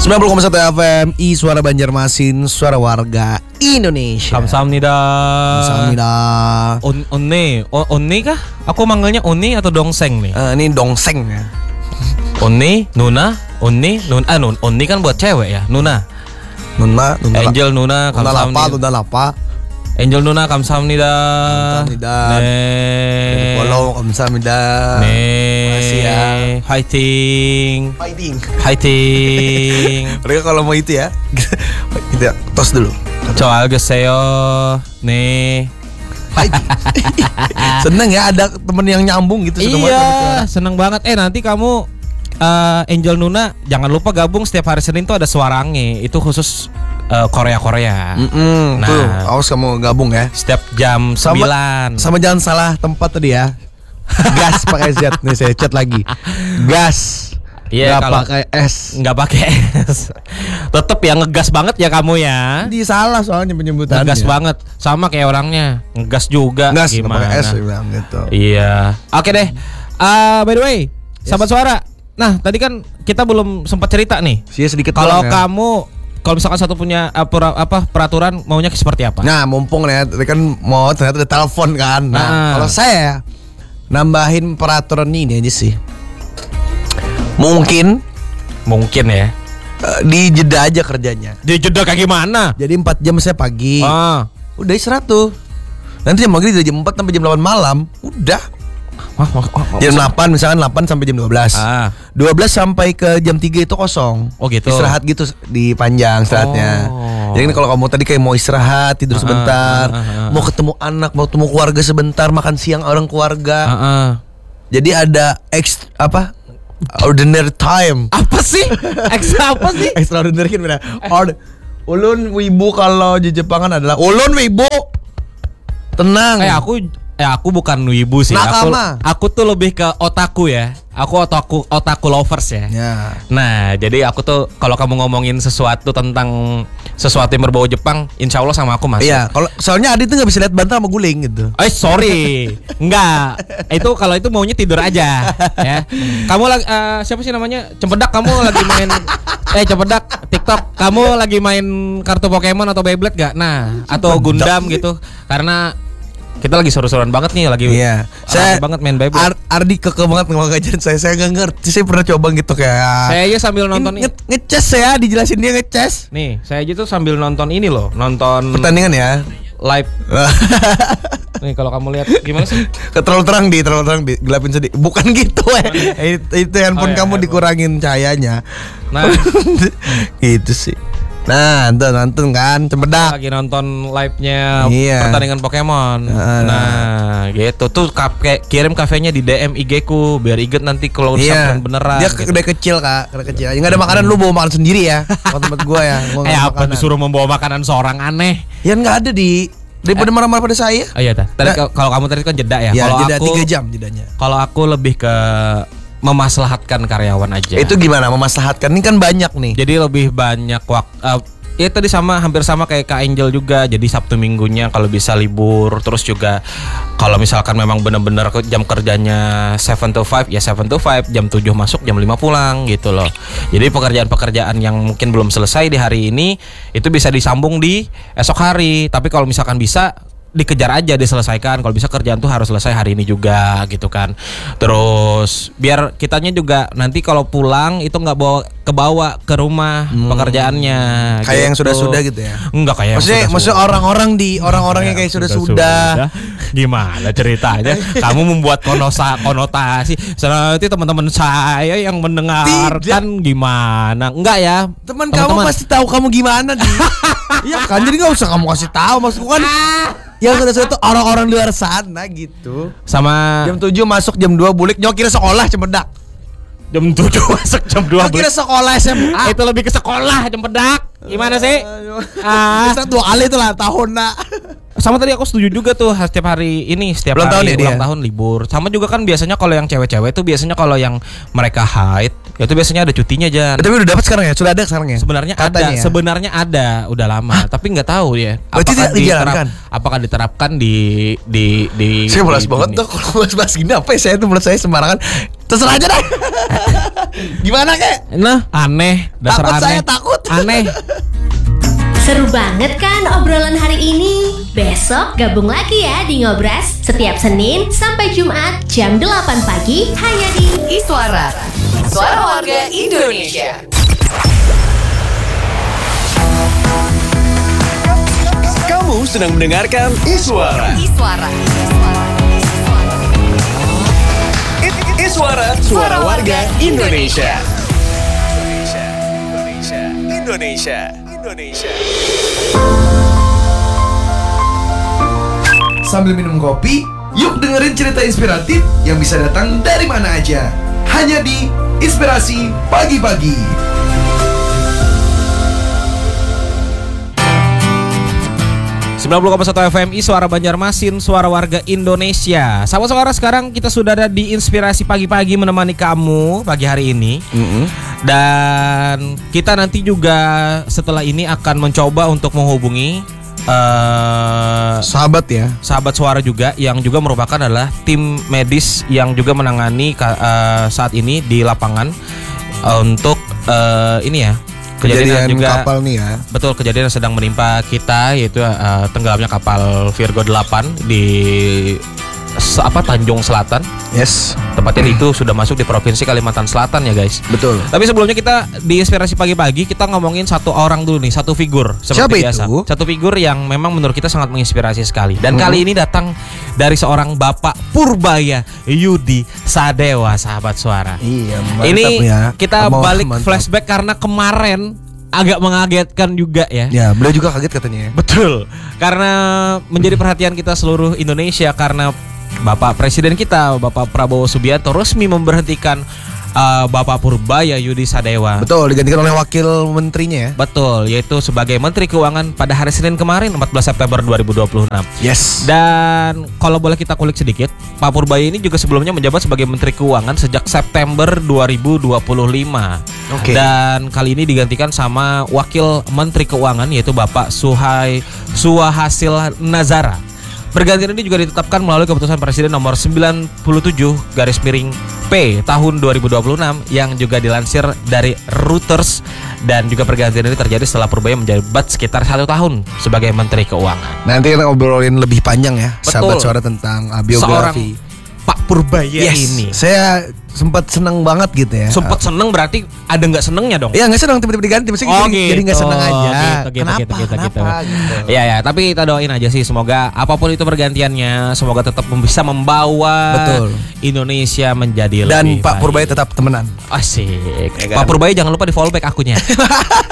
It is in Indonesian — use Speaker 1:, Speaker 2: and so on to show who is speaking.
Speaker 1: 90,1 FM I Suara Banjarmasin, suara warga Indonesia.
Speaker 2: Kamsahamnida.
Speaker 1: Kamsahamnida.
Speaker 2: Oni kah? Aku manggilnya Oni atau Dongseng nih?
Speaker 1: Ini dongseng ya.
Speaker 2: Oni, Nuna, Oni, Oni kan buat cewek ya, Nuna.
Speaker 1: Nuna,
Speaker 2: Angel Nuna,
Speaker 1: Kamsahamnida. Nuna lapa.
Speaker 2: Angel Nuna, Kamsahamnida.
Speaker 1: Kamsahamnida. Follow Kamsahamnida. Makasih ya.
Speaker 2: Fighting.
Speaker 1: Mereka kalau mau itu ya. Kita tos dulu.
Speaker 2: Coba geseo. Nih.
Speaker 1: Seneng ya ada temen yang nyambung gitu.
Speaker 2: Iya, seneng banget. Nanti kamu Angel Nuna jangan lupa gabung setiap hari Senin tuh ada Suarange. Itu khusus Korea.
Speaker 1: Nah, tuh, awas kamu gabung ya.
Speaker 2: Setiap jam 9.
Speaker 1: Sama jangan salah tempat tadi ya. Gas pakai Z nih, saya chat lagi. Gas.
Speaker 2: Iya,
Speaker 1: nggak pakai S.
Speaker 2: Nggak pakai S. Tetep ya ngegas banget ya kamu ya.
Speaker 1: Di salah soalnya penyebutannya.
Speaker 2: Ngegas banget. Sama kayak orangnya. Ngegas juga.
Speaker 1: Ngegas
Speaker 2: gimana?
Speaker 1: pakai S bilang gitu.
Speaker 2: Iya. Oke deh. By the way, sahabat suara. Nah, tadi kan kita belum sempat cerita nih.
Speaker 1: Sedikit
Speaker 2: kalau kamu kalau misalkan satu punya peraturan maunya seperti apa?
Speaker 1: Nah, mumpung nih tadi kan mau ternyata ada telepon kan. Nah, kalau saya nambahin peraturan ini aja sih. Mungkin ya. Di jeda aja kerjanya.
Speaker 2: Di jeda kayak gimana?
Speaker 1: Jadi 4 jam saya pagi. Udah istirahat tuh. Nanti jam maghrib dari jam 4 sampai jam 8 malam. Udah. Jam 8 misalkan 8 sampai jam 12. 12 sampai ke jam 3 itu kosong.
Speaker 2: Oh gitu.
Speaker 1: Istirahat gitu dipanjang istirahatnya. Jadi kalau kamu tadi kayak mau istirahat, tidur sebentar, mau ketemu anak, mau ketemu keluarga sebentar, makan siang orang keluarga. Jadi ada ordinary time.
Speaker 2: Apa sih? Apa sih?
Speaker 1: Extraordinary kan benar. Ulun wibu kalau di Jepangan adalah ulun wibu. Tenang.
Speaker 2: Aku bukan wibu sih. Aku tuh lebih ke otaku ya. Aku otaku lovers ya. Nah, jadi aku tuh kalau kamu ngomongin sesuatu tentang sesuatu yang berbau Jepang, insya Allah sama aku masuk.
Speaker 1: Iya, kalau soalnya Adi tuh nggak bisa lihat bantal sama guling gitu.
Speaker 2: Sorry, enggak. Itu kalau itu maunya tidur aja. Ya. Kamu lagi siapa sih namanya? Cempedak, kamu lagi main Cempedak TikTok. Kamu lagi main kartu Pokemon atau Beyblade gak? Nah, atau Gundam gitu. Karena kita lagi seru-seruan banget nih, lagi saya banget main Beyblade.
Speaker 1: Ardi keke banget ngomong ngajarin saya nggak ngerti. Saya pernah coba gitu kayak.
Speaker 2: Saya aja sambil nonton
Speaker 1: ngeces ya, dijelasin dia ngeces.
Speaker 2: Nih, saya aja tuh sambil nonton ini loh, nonton
Speaker 1: pertandingan ya,
Speaker 2: live. Nih kalau kamu lihat gimana sih?
Speaker 1: Terlalu terang di gelapin sedikit. Bukan gitu itu handphone kamu dikurangin cahayanya.
Speaker 2: Nah,
Speaker 1: gitu sih. Nah, nonton kan Cempedak
Speaker 2: lagi nonton live-nya pertandingan Pokemon. Nah, gitu tuh kirim kafenya di DM IG ku biar Iget nanti kalau subscribe beneran.
Speaker 1: Dia gitu. Kecil Kak, kecil. Enggak ada makanan, lu bawa makan sendiri ya. Tempat gua ya.
Speaker 2: Apa disuruh membawa makanan seorang aneh?
Speaker 1: Ya enggak ada daripada marah-marah pada saya.
Speaker 2: Oh iya Tadi kalau kamu tadi kan jeda ya.
Speaker 1: Kalau jeda 3 jam jedanya.
Speaker 2: Kalau aku lebih ke memaslahatkan karyawan aja.
Speaker 1: Itu gimana memaslahatkan? Ini kan banyak nih.
Speaker 2: Jadi lebih banyak waktu. Ya tadi hampir sama kayak Kak Angel juga. Jadi Sabtu Minggunya kalau bisa libur. Terus juga kalau misalkan memang benar-benar jam kerjanya 7 to 5 ya 7 to 5, jam 7 masuk, jam 5 pulang gitu loh. Jadi pekerjaan-pekerjaan yang mungkin belum selesai di hari ini itu bisa disambung di esok hari. Tapi kalau misalkan bisa dikejar aja, diselesaikan. Kalau bisa kerjaan tuh harus selesai hari ini juga gitu kan. Terus biar kitanya juga nanti kalau pulang itu nggak kebawa ke rumah pekerjaannya.
Speaker 1: Kayak
Speaker 2: gitu.
Speaker 1: yang sudah-sudah gitu ya.
Speaker 2: Enggak kayak
Speaker 1: maksudnya orang-orang yang kayak sudah-sudah.
Speaker 2: Gimana ceritanya? Kamu membuat konotasi. Nanti teman-teman saya yang mendengarkan gimana? Enggak ya.
Speaker 1: Kamu pasti tahu kamu gimana nih. Iya kan, jadi nggak usah kamu kasih tahu. Maksudku kan yang sudah itu orang-orang luar sana gitu.
Speaker 2: Sama
Speaker 1: jam 7 masuk, jam 2 bulik. Nyok kira sekolah Cempedak.
Speaker 2: Jam 7 masuk, jam 2 bulik.
Speaker 1: Kira sekolah SMA.
Speaker 2: Itu lebih ke sekolah Cempedak. Gimana sih?
Speaker 1: Bisa 2 kali itu lah tahun nak.
Speaker 2: Sama tadi aku setuju juga tuh setiap hari ini setiap
Speaker 1: ulang
Speaker 2: hari
Speaker 1: tahun
Speaker 2: ulang tahun libur. Sama juga kan biasanya kalau yang cewek-cewek itu biasanya kalau yang mereka haid itu biasanya ada cutinya Jan.
Speaker 1: Tapi udah dapat sekarang ya? Sudah ada sekarang ya?
Speaker 2: Sebenarnya
Speaker 1: Katanya
Speaker 2: ada,
Speaker 1: ya?
Speaker 2: sebenarnya ada udah lama, tapi nggak tahu ya.
Speaker 1: Berarti tidak dijalankan?
Speaker 2: Apakah diterapkan di
Speaker 1: Saya malas
Speaker 2: di
Speaker 1: banget
Speaker 2: dunia.
Speaker 1: tuh kalau bahas gini apa ya, saya tuh menurut saya sembarangan. Terserah aja deh. Gimana kek?
Speaker 2: Nah, aneh, dasar
Speaker 1: Takut
Speaker 2: aneh.
Speaker 1: saya takut.
Speaker 2: Aneh.
Speaker 3: Seru banget kan obrolan hari ini? Besok gabung lagi ya di Ngobras setiap Senin sampai Jumat jam 8 pagi hanya di
Speaker 4: Iswara, Suara Warga Indonesia.
Speaker 5: Kamu sedang mendengarkan Iswara.
Speaker 4: Iswara.
Speaker 5: Iswara, suara warga Indonesia. Indonesia.
Speaker 1: Sambil minum kopi, yuk dengerin cerita inspiratif yang bisa datang dari mana aja. Hanya di Inspirasi Pagi-Pagi.
Speaker 2: 90,1 FM Suara Banjarmasin, suara warga Indonesia. Sahabat-sahabat, sekarang kita sudah ada di Inspirasi Pagi-Pagi menemani kamu pagi hari ini. Dan kita nanti juga setelah ini akan mencoba untuk menghubungi
Speaker 1: Sahabat ya.
Speaker 2: sahabat suara juga yang juga merupakan adalah tim medis yang juga menangani saat ini di lapangan untuk ini ya.
Speaker 1: Kejadian
Speaker 2: juga
Speaker 1: kapal nih ya.
Speaker 2: betul, kejadian yang sedang menimpa kita yaitu tenggelamnya kapal Virgo 8 di Tanjung Selatan.
Speaker 1: Yes.
Speaker 2: Tepatnya itu sudah masuk di Provinsi Kalimantan Selatan ya guys.
Speaker 1: Betul.
Speaker 2: Tapi sebelumnya kita di Inspirasi Pagi-Pagi kita ngomongin satu orang dulu nih, satu figur seperti
Speaker 1: Siapa
Speaker 2: biasa.
Speaker 1: itu?
Speaker 2: Satu figur yang memang menurut kita sangat menginspirasi sekali. Dan kali ini datang dari seorang Bapak Purbaya Yudi Sadewa, sahabat suara.
Speaker 1: Iya, mantap
Speaker 2: Ini
Speaker 1: ya.
Speaker 2: kita
Speaker 1: Wah,
Speaker 2: balik
Speaker 1: mantap.
Speaker 2: flashback karena kemarin agak mengagetkan juga ya.
Speaker 1: Ya, beliau juga kaget katanya ya.
Speaker 2: Betul. Karena menjadi perhatian kita seluruh Indonesia karena Bapak Presiden kita, Bapak Prabowo Subianto resmi memberhentikan Bapak Purbaya Yudi Sadewa.
Speaker 1: Betul, digantikan oleh wakil menterinya ya.
Speaker 2: Betul, yaitu sebagai Menteri Keuangan pada hari Senin kemarin 14 September 2026.
Speaker 1: Yes.
Speaker 2: Dan kalau boleh kita kulik sedikit, Pak Purbaya ini juga sebelumnya menjabat sebagai Menteri Keuangan sejak September 2025.
Speaker 1: Oke.
Speaker 2: Dan kali ini digantikan sama Wakil Menteri Keuangan yaitu Bapak Suhasil Nazara. Pergantian ini juga ditetapkan melalui keputusan Presiden nomor 97/P tahun 2026 yang juga dilansir dari Reuters, dan juga pergantian ini terjadi setelah Purbaya menjabat sekitar 1 tahun sebagai Menteri Keuangan.
Speaker 1: Nanti kita ngobrolin lebih panjang ya,
Speaker 2: Betul.
Speaker 1: sahabat suara, tentang biografi
Speaker 2: Pak Purbaya
Speaker 1: Yes.
Speaker 2: ini.
Speaker 1: Saya sempat senang banget gitu ya.
Speaker 2: Sempat seneng berarti ada nggak senengnya dong?
Speaker 1: Iya, nggak senang tiba-tiba diganti, maksudnya jadi nggak senang aja. Kenapa?
Speaker 2: Ya ya, tapi kita doain aja sih, semoga apapun itu pergantiannya, semoga tetap bisa membawa
Speaker 1: Betul.
Speaker 2: Indonesia menjadi
Speaker 1: Dan
Speaker 2: lebih
Speaker 1: Pak
Speaker 2: baik.
Speaker 1: Purbaya tetap temenan.
Speaker 2: Asik.
Speaker 1: Ya kan?
Speaker 2: Pak Purbaya jangan lupa di follow back akunnya.